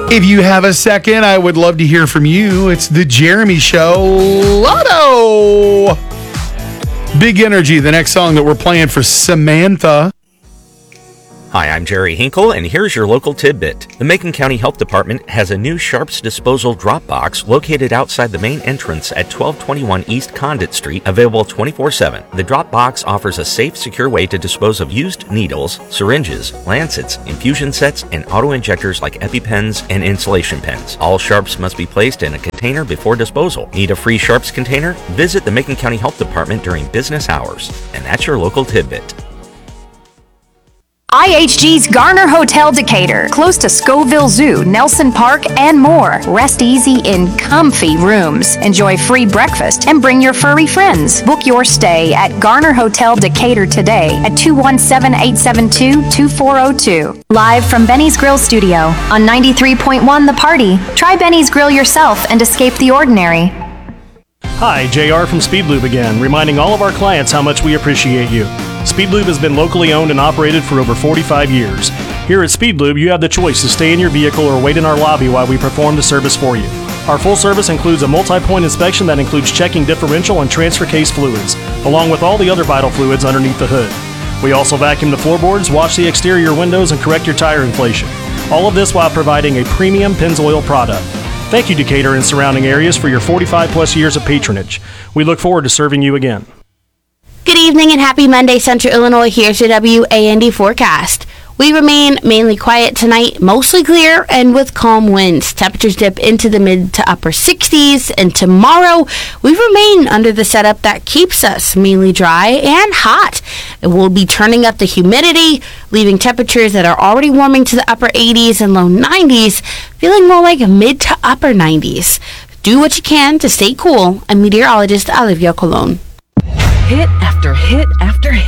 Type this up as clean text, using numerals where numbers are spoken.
If you have a second, I would love to hear from you. It's the Jeremy Show. Lotto! Big Energy, the next song that we're playing for Samantha. Hi, I'm Jerry Hinkle, and here's your local tidbit. The Macon County Health Department has a new Sharps Disposal drop box located outside the main entrance at 1221 East Condit Street, available 24/7. The drop box offers a safe, secure way to dispose of used needles, syringes, lancets, infusion sets, and auto-injectors like EpiPens and insulation pens. All Sharps must be placed in a container before disposal. Need a free Sharps container? Visit the Macon County Health Department during business hours. And that's your local tidbit. IHG's Garner Hotel Decatur, close to Scoville Zoo, Nelson Park, and more. Rest easy in comfy rooms. Enjoy free breakfast and bring your furry friends. Book your stay at Garner Hotel Decatur today at 217-872-2402. Live from Benny's Grill Studio on 93.1 The Party. Try Benny's Grill yourself and escape the ordinary. Hi, JR from Speedlube again, reminding all of our clients how much we appreciate you. Speedlube has been locally owned and operated for over 45 years. Here at Speedlube, you have the choice to stay in your vehicle or wait in our lobby while we perform the service for you. Our full service includes a multi-point inspection that includes checking differential and transfer case fluids, along with all the other vital fluids underneath the hood. We also vacuum the floorboards, wash the exterior windows, and correct your tire inflation. All of this while providing a premium Pennzoil product. Thank you, Decatur and surrounding areas, for your 45-plus years of patronage. We look forward to serving you again. Good evening and happy Monday, Central Illinois. Here's your WAND forecast. We remain mainly quiet tonight, mostly clear and with calm winds. Temperatures dip into the mid to upper 60s, and tomorrow we remain under the setup that keeps us mainly dry and hot. And we'll be turning up the humidity, leaving temperatures that are already warming to the upper 80s and low 90s, feeling more like mid to upper 90s. Do what you can to stay cool. I'm meteorologist Olivia Colon. Hit after hit after hit.